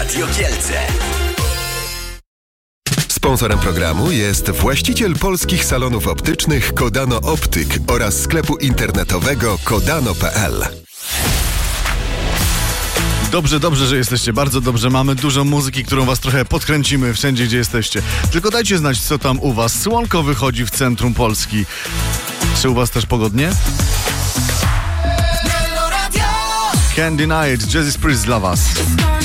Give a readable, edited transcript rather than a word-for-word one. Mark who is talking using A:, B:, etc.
A: Radio Kielce.
B: Sponsorem programu jest właściciel polskich salonów optycznych Kodano Optyk oraz sklepu internetowego kodano.pl.
C: Dobrze, że jesteście. Bardzo dobrze. Mamy dużo muzyki, którą was trochę podkręcimy wszędzie, gdzie jesteście. Tylko dajcie znać, co tam u was. Słonko wychodzi w centrum Polski. Czy u was też pogodnie? Can't Deny It. Jazzy Priest dla was.